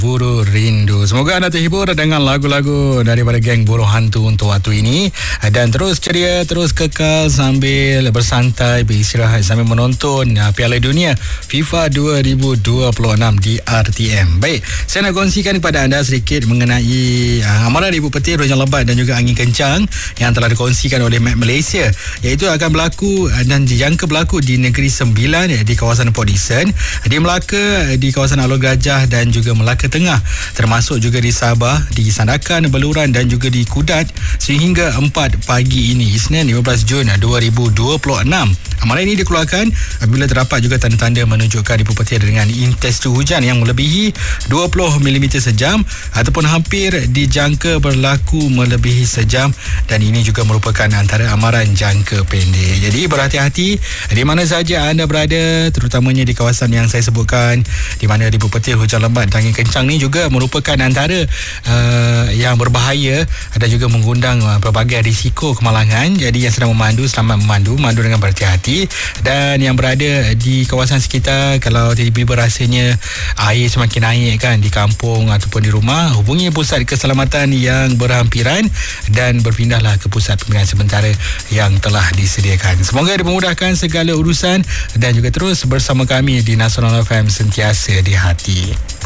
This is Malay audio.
Buru Rindu. Semoga anda terhibur dengan lagu-lagu daripada geng Buruh Hantu untuk waktu ini. Dan terus ceria, terus kekal sambil bersantai, beristirahat sambil menonton Piala Dunia FIFA 2026 di RTM. Baik, saya nak kongsikan kepada anda sedikit mengenai amaran ibu petir, hujan lebat dan juga angin kencang yang telah dikongsikan oleh Met Malaysia, iaitu akan berlaku dan dijangka berlaku di Negeri Sembilan di kawasan Port Dickson, di Melaka, di kawasan Alor Gajah dan juga Melaka Tengah, termasuk juga di Sabah, di Sandakan, Beluran dan juga di Kudat sehingga 4 pagi ini, Isnin 15 Jun 2026. Amaran ini dikeluarkan apabila terdapat juga tanda-tanda menunjukkan ibu petir dengan intensitas hujan yang melebihi 20 mm sejam ataupun hampir dijangka berlaku melebihi sejam, dan ini juga merupakan antara amaran jangka pendek. Jadi berhati-hati di mana saja anda berada, terutamanya di kawasan yang saya sebutkan, di mana ibu petir, hujan lebat dan angin kencang ni juga merupakan antara yang berbahaya dan juga mengundang pelbagai risiko kemalangan. Jadi yang sedang memandu, selamat memandu dengan berhati-hati. Dan yang berada di kawasan sekitar, kalau tiba-tiba rasanya air semakin naik kan di kampung ataupun di rumah, hubungi pusat keselamatan yang berhampiran dan berpindahlah ke pusat pembinaan sementara yang telah disediakan. Semoga dimudahkan segala urusan dan juga terus bersama kami di Nasional FM, sentiasa di hati.